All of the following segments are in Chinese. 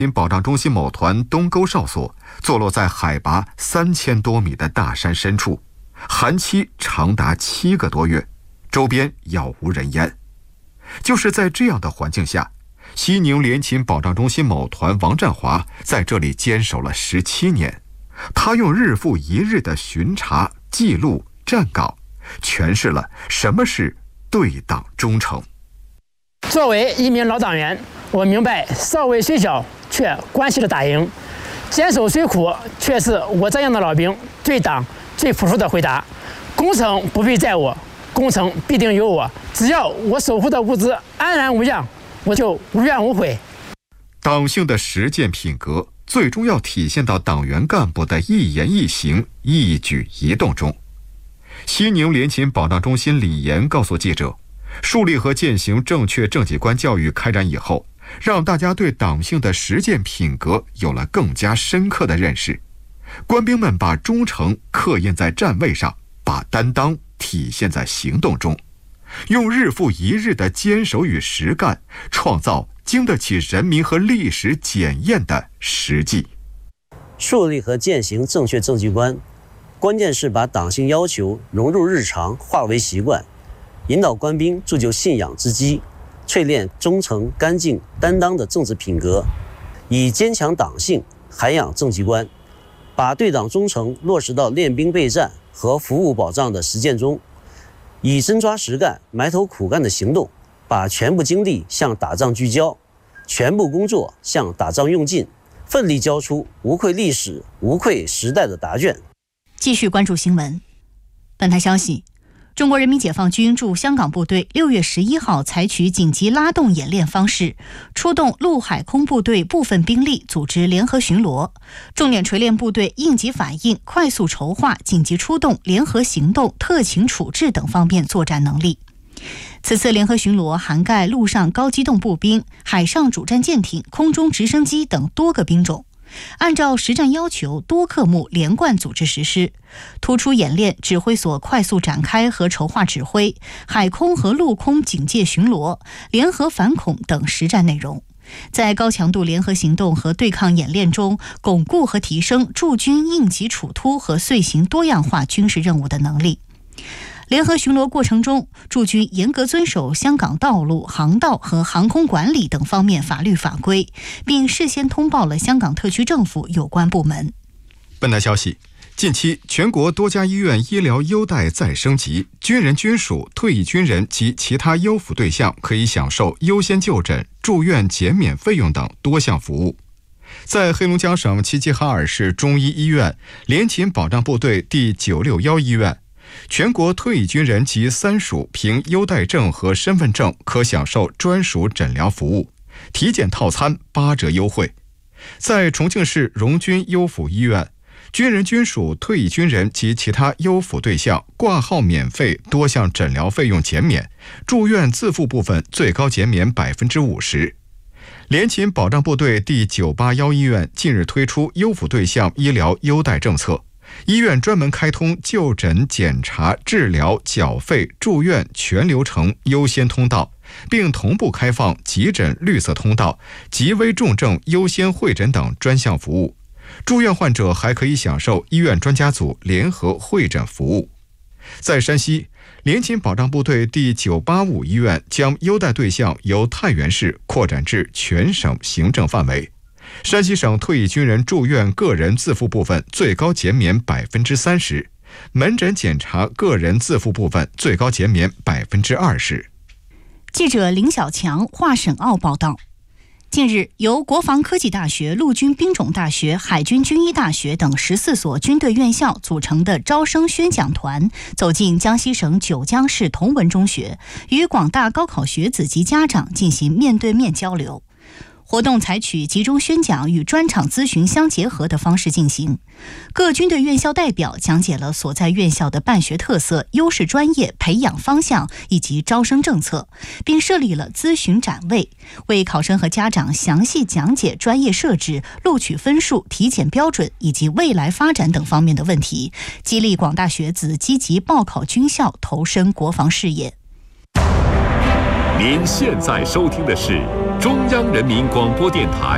因保障中心某团东沟哨所坐落在海拔3000多米的大山深处，寒期长达7个多月，周边杳无人烟。就是在这样的环境下，西宁联勤保障中心某团王占华在这里坚守了17年。他用日复一日的巡查、记录、站岗，诠释了什么是对党忠诚。 作为一名老党员，我明白稍微虽小却关系的打赢。坚守虽苦，却是我这样的老兵对党最朴素的回答。工程不必在我，工程必定有我。只要我守护的物资安然无恙，我就无怨无悔。 党性的实践品格最终要体现到党员干部的一言一行、一举一动中。西宁联勤保障中心李岩告诉记者，树立和践行正确政绩观教育开展以后，让大家对党性的实践品格有了更加深刻的认识。官兵们把忠诚刻印在站位上，把担当体现在行动中，用日复一日的坚守与实干，创造经得起人民和历史检验的实际。 树立和践行正确政绩观，关键是把党性要求融入日常，化为习惯，引导官兵铸就信仰之基，淬炼忠诚、干净、担当的政治品格，以坚强党性涵养政绩观，把对党忠诚落实到练兵备战和服务保障的实践中，以真抓实干、埋头苦干的行动，把全部精力向打仗聚焦，全部工作向打仗用尽，奋力交出无愧历史、无愧时代的答卷。 继续关注新闻。本台消息，中国人民解放军驻香港部队6月11号采取紧急拉动演练方式，出动陆海空部队部分兵力组织联合巡逻，重点锤炼部队应急反应、快速筹划、紧急出动、联合行动、特情处置等方面作战能力。此次联合巡逻涵盖陆上高机动步兵、海上主战舰艇、空中直升机等多个兵种，按照实战要求多科目连贯组织实施，突出演练指挥所快速展开和筹划指挥、海空和陆空警戒巡逻、联合反恐等实战内容，在高强度联合行动和对抗演练中巩固和提升驻军应急处突和遂行多样化军事任务的能力。联合巡逻过程中，驻军严格遵守香港道路、航道和航空管理等方面法律法规，并事先通报了香港特区政府有关部门。 本台消息，近期全国多家医院医疗优待再升级，军人军属、退役军人及其他优抚对象可以享受优先就诊、住院减免费用等多项服务。在黑龙江省齐齐哈尔市中医医院联勤保障部队第961医院，全国退役军人及3属凭优待证和身份证可享受专属诊疗服务，体检套餐8折优惠。在重庆市荣军优抚医院，军人军属、退役军人及其他优抚对象挂号免费，多项诊疗费用减免，住院自付部分最高减免50%。联勤保障部队第981医院近日推出优抚对象医疗优待政策，医院专门开通就诊、检查、治疗、缴费、住院全流程优先通道，并同步开放急诊绿色通道、急危重症优先会诊等专项服务。住院患者还可以享受医院专家组联合会诊服务。在山西，联勤保障部队第985医院将优待对象由太原市扩展至全省行政范围。山西省退役军人住院个人自付部分最高减免30%，门诊检查个人自付部分最高减免20%。 记者林小强、华省澳报道。近日，由国防科技大学、陆军兵种大学、海军军医大学等14所军队院校组成的招生宣讲团走进江西省九江市同文中学，与广大高考学子及家长进行面对面交流。活动采取集中宣讲与专场咨询相结合的方式进行，各军队院校代表讲解了所在院校的办学特色、优势专业、培养方向以及招生政策，并设立了咨询展位，为考生和家长详细讲解专业设置、录取分数、体检标准以及未来发展等方面的问题，激励广大学子积极报考军校，投身国防事业。 您现在收听的是中央人民广播电台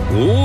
国